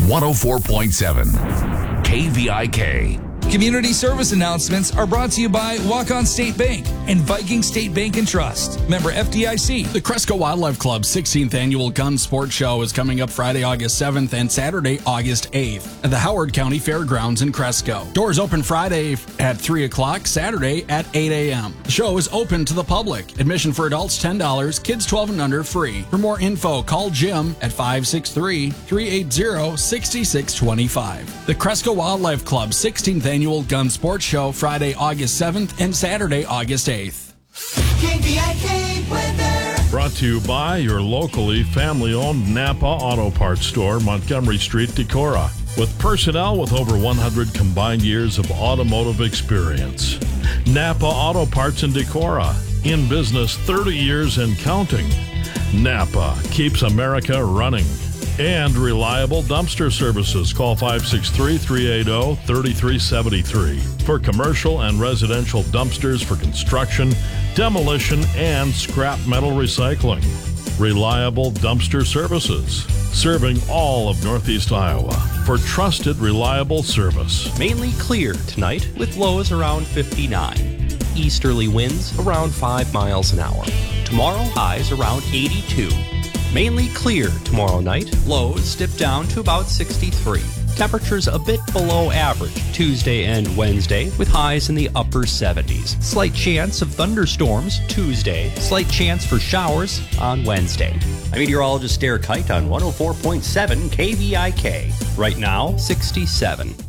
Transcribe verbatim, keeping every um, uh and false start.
one oh four point seven K V I K. Community service announcements are brought to you by Walk-On State Bank and Viking State Bank and Trust. Member F D I C. The Cresco Wildlife Club's sixteenth Annual Gun Sports Show is coming up Friday, August seventh and Saturday, August eighth at the Howard County Fairgrounds in Cresco. Doors open Friday at three o'clock, Saturday at eight a.m. The show is open to the public. Admission for adults ten dollars, kids twelve and under free. For more info, call Jim at five six three, three eight zero, six six two five. The Cresco Wildlife Club's sixteenth Annual Gun Sports Show, Friday, August seventh and Saturday, August eighth. K V I K weather. Brought to you by your locally family-owned Napa Auto Parts store, Montgomery Street, Decorah. With personnel with over one hundred combined years of automotive experience. Napa Auto Parts in Decorah. In business thirty years and counting. Napa keeps America running. And reliable dumpster services. Call five six three, three eight zero, three three seven three for commercial and residential dumpsters for construction, demolition, and scrap metal recycling. Reliable dumpster services. Serving all of Northeast Iowa for trusted, reliable service. Mainly clear tonight with lows around fifty-nine. Easterly winds around five miles an hour. Tomorrow, highs around eighty-two. Mainly clear tomorrow night. Lows dip down to about sixty-three. Temperatures a bit below average Tuesday and Wednesday with highs in the upper seventies. Slight chance of thunderstorms Tuesday. Slight chance for showers on Wednesday. I'm meteorologist Derek Height on one oh four point seven K V I K. Right now, sixty-seven.